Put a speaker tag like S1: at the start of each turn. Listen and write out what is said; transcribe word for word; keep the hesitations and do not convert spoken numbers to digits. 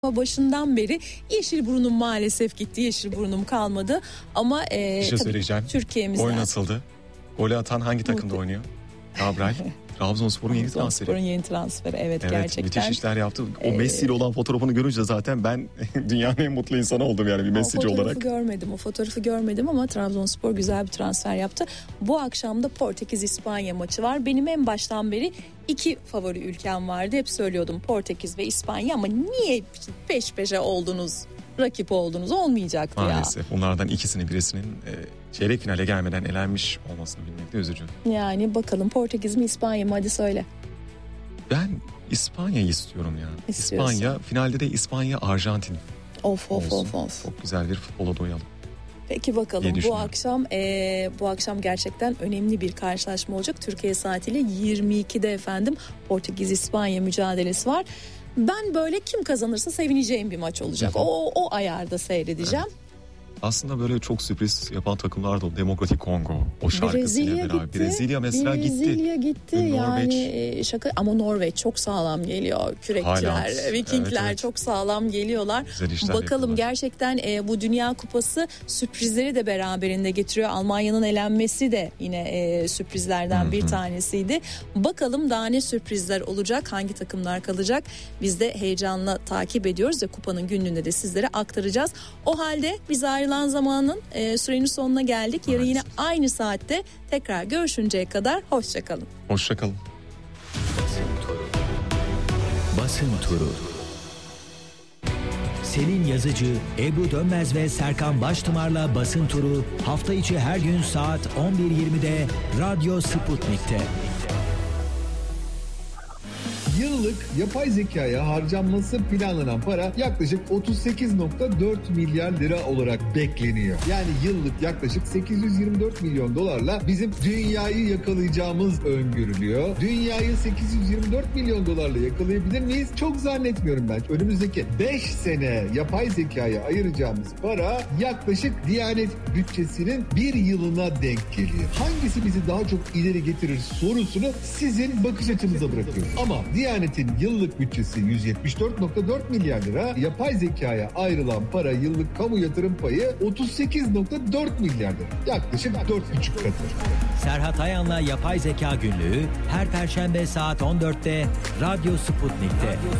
S1: başından beri Yeşilburun'um maalesef gitti. Yeşilburun'um kalmadı. Ama e,
S2: bir şey söyleyeceğim.
S1: Türkiye'mizden.
S2: Oyun nasıldı? Golü atan hangi takımda oynuyor? Cabral. Trabzonspor'un yeni transferi.
S1: Trabzonspor'un yeni transferi evet, evet gerçekten.
S2: Müthiş işler yaptı. O
S1: ee,
S2: Messi ile olan fotoğrafını görünce zaten ben dünyanın en mutlu insanı oldum yani bir Messi'ci olarak. O
S1: fotoğrafı görmedim. O fotoğrafı görmedim ama Trabzonspor güzel bir transfer yaptı. Bu akşam da Portekiz-İspanya maçı var. Benim en baştan beri iki favori ülkem vardı. Hep söylüyordum Portekiz ve İspanya ama niye peş peşe oldunuz? Rakip oldunuz olmayacaktı
S2: Maalesef.
S1: ya.
S2: Maalesef bunlardan ikisinin birisinin e, çeyrek finale gelmeden elenmiş olmasını bilmek de üzücü.
S1: Yani bakalım Portekiz mi İspanya mı hadi söyle.
S2: Ben İspanya'yı istiyorum ya.
S1: İstiyorsun.
S2: İspanya finalde de İspanya Arjantin.
S1: Of of
S2: olsun.
S1: of of.
S2: Çok güzel bir futbola doyalım.
S1: Peki bakalım bu akşam e, bu akşam gerçekten önemli bir karşılaşma olacak. Türkiye saatiyle yirmi ikide efendim Portekiz İspanya mücadelesi var. Ben böyle kim kazanırsa sevineceğim bir maç olacak. O o ayarda seyredeceğim.
S2: Evet. Aslında böyle çok sürpriz yapan takımlar da o Demokratik Kongo, o şarkısıyla
S1: Brezilya
S2: beraber.
S1: gitti.
S2: Brezilya mesela
S1: Brezilya
S2: gitti.
S1: gitti.
S2: Ve
S1: Yani şaka ama Norveç çok sağlam geliyor. Kürekçiler,
S2: Haaland.
S1: Vikingler
S2: evet, evet.
S1: çok sağlam geliyorlar. Bakalım
S2: yapıyorlar.
S1: Gerçekten e, bu Dünya Kupası sürprizleri de beraberinde getiriyor. Almanya'nın elenmesi de yine e, sürprizlerden Hı-hı. bir tanesiydi. Bakalım daha ne sürprizler olacak, hangi takımlar kalacak? Biz de heyecanla takip ediyoruz ve kupanın günlüğünde de sizlere aktaracağız. O halde biz ayrılan zamanın e, sürenin sonuna geldik. Yarın yine aynı saatte tekrar görüşünceye kadar hoşçakalın.
S2: Hoşçakalın.
S3: Basın turu. Basın turu. Selin Yazıcı, Ebru Dönmez ve Serkan Baştımar'la Basın Turu hafta içi her gün saat on bir yirmide Radyo Sputnik'te.
S4: Yıllık yapay zekaya harcanması planlanan para yaklaşık otuz sekiz virgül dört milyar lira olarak bekleniyor. Yani yıllık yaklaşık sekiz yüz yirmi dört milyon dolarla bizim dünyayı yakalayacağımız öngörülüyor. Dünyayı sekiz yüz yirmi dört milyon dolarla yakalayabilir miyiz? Çok zannetmiyorum ben. Önümüzdeki beş sene yapay zekaya ayıracağımız para yaklaşık Diyanet bütçesinin bir yılına denk geliyor. Hangisi bizi daha çok ileri getirir sorusunu sizin bakış açınıza bırakıyorum. Ama Diyanet'in yıllık bütçesi yüz yetmiş dört virgül dört milyar lira, yapay zekaya ayrılan para yıllık kamu yatırım payı otuz sekiz virgül dört milyar lira. Yaklaşık dört buçuk katı.
S3: Serhat Ayan'la Yapay Zeka Günlüğü her Perşembe saat on dörtte Radyo Sputnik'te.